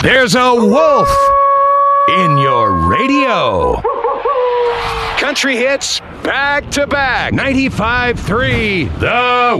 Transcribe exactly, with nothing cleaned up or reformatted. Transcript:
There's a wolf in your radio. Country hits back to back. ninety-five point three The